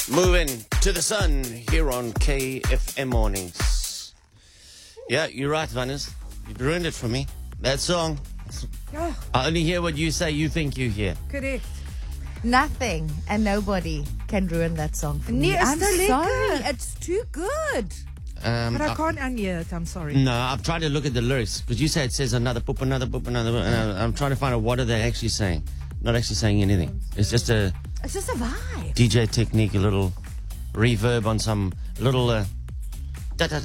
Moving to the sun here on KFM Mornings. Yeah, you're right, Vanessa. You ruined it for me. That song. Oh, I only hear what you say you think you hear. correct. Nothing and nobody can ruin that song for me. Nee, I'm is te sorry. lekker. It's too good. But I can't unhear it. I'm sorry. No, I've tried to look at the lyrics because you say it says another poop, another poop, another poop, and I'm trying to find out what are they actually saying. Not actually saying anything. It's just a It's just a vibe. DJ technique, a little reverb on some little it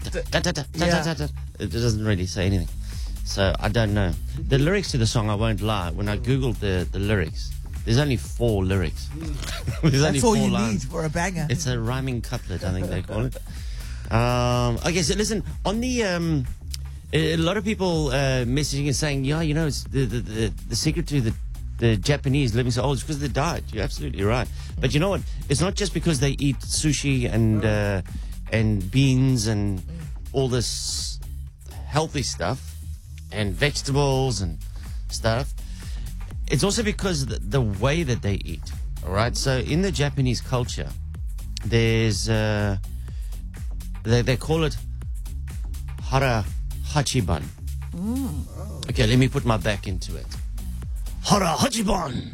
doesn't really say anything. So I don't know. The lyrics to the song, I won't lie, when I googled the lyrics, there's only 4 lyrics. There's only That's all 4 you lines. need for a banger. It's a rhyming couplet, I think they call it. Okay, so listen, on the a lot of people messaging and saying, yeah, you know, it's the secret to the Japanese living so old is because of the diet. You're absolutely right. But you know what? It's not just because they eat sushi and beans and all this healthy stuff and vegetables and stuff. It's also because of the way that they eat. All right. So in the Japanese culture, there's they call it hara hachiban. Okay, let me put my back into it. Hara hachiban.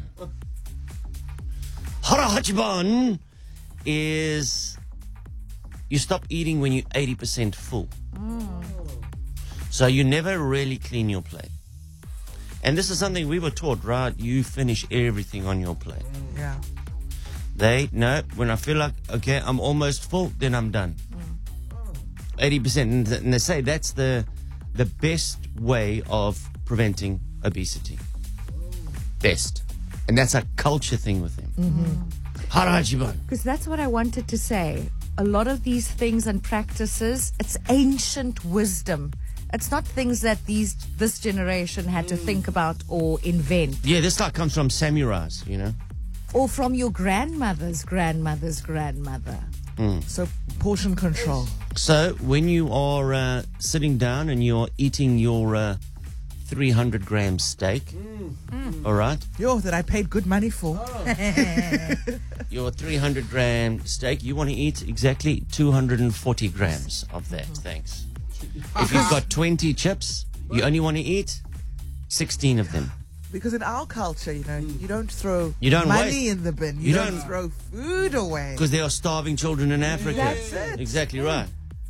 Hara hachiban is you stop eating when you're 80% full. So you never really clean your plate. And this is something we were taught, right? You finish everything on your plate. Yeah. When I feel like, okay, I'm almost full, then I'm done. 80%. And they say that's the best way of preventing obesity. Best. And that's a culture thing with them. Harajiban. Because that's what I wanted to say. A lot of these things and practices, it's ancient wisdom. It's not things that this generation had to think about or invent. Yeah, this stuff comes from samurais, you know. Or from your grandmother's grandmother's grandmother. So portion control. So when you are sitting down and you're eating your 300 gram steak, all right? Yo, that I paid good money for. Your 300 gram steak, you want to eat exactly 240 grams of that, thanks. If you've got 20 chips, you only want to eat 16 of them. Because in our culture, you know, you don't throw You don't money waste. in the bin. You You don't don't- throw food away. Because there are starving children in Africa. That's it. Exactly right.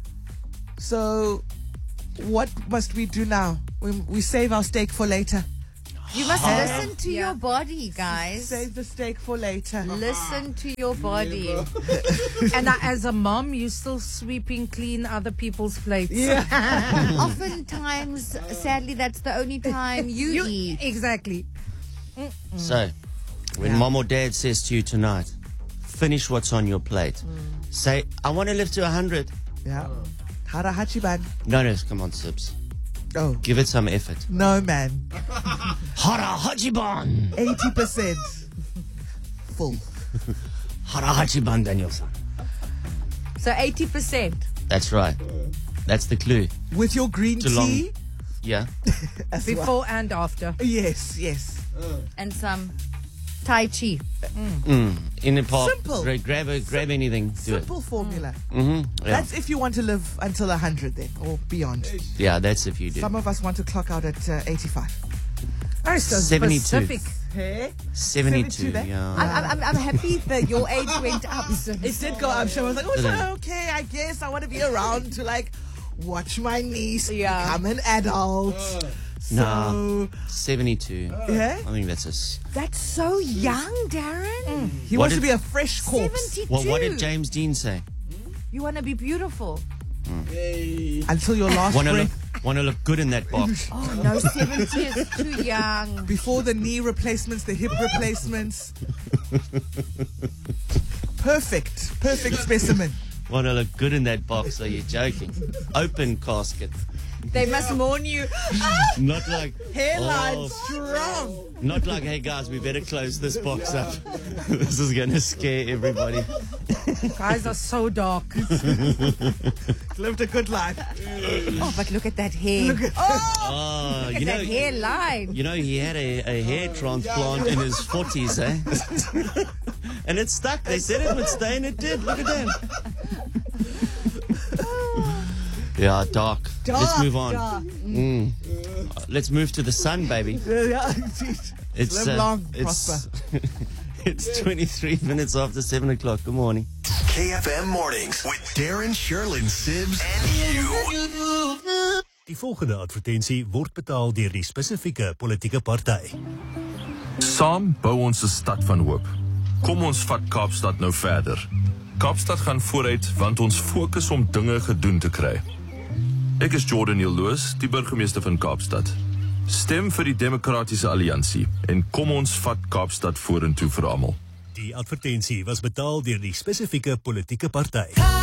So what must we do now? We save our steak for later. You must listen to your body, guys. Save the steak for later. Listen to your body. And as a mom, you're still sweeping clean other people's plates. Yeah. Oftentimes, sadly, that's the only time you eat. Exactly. So, when mom or dad says to you tonight, finish what's on your plate. Say, I want to live to 100. Yeah. Hara hachiban. No, come on, Sibs. Oh, Give it some effort. no, man. Hara Hachiban! 80% full. Hara Hachiban, Danielson. So 80%. That's right. That's the clue. With your green Too long. tea. Yeah. As well. Before and after. Yes, yes. And some Tai Chi. In the park. Simple. Grab anything. Do it. Simple formula. Yeah. That's if you want to live until 100 then, or beyond. Yeah, that's if you do. Some of us want to clock out at 85. Oh, so 72. specific. Hey? 72, 72 there? yeah. I'm happy that your age went up. It did go up. So I was like, oh, Did it? so okay, I guess I want to be around to like watch my niece Yeah. become an adult. So, Nah. 72. yeah, I think that's That's so young, Darren. he What wants to did- be a fresh corpse 72. Well, what did James Dean say? You want to be beautiful. until your last Want to breath. look good in that box. Oh, no, 70 is too young. Before the knee replacements, the hip replacements. Perfect specimen. Want to look good in that box, are you joking? Open casket. They must warn you. Not like Hairline oh, strong. not like, hey guys, we better close this box up. This is gonna scare everybody. Guys are so dark. Lived a good life. Oh, but look at that hair. Oh, Look you at that know, hairline. he had a hair transplant in his 40s, eh? And it stuck. They said it would stay, and it did. Look at that. Yeah, dark. Let's move on. Let's move to the sun, baby. Yeah, indeed. It's Live long, it's prosper. it's 23 minutes after 7 o'clock. Good morning. KFM Mornings with Darren, Sherlyn, Sibs and you. Die volgende advertensie word betaal deur die spesifieke politieke party. Saam bou ons 'n stad van hoop. Kom ons vat Kaapstad nou verder. Kaapstad gaan vooruit want ons fokus om dinge gedoen te kry. Ek is Jordan Jaloos, die burgemeester van Kaapstad. Stem vir die Demokratiese Alliansie en kom ons vat Kaapstad vorentoe vir almal. Die advertensie was betaal deur die spesifieke politieke party.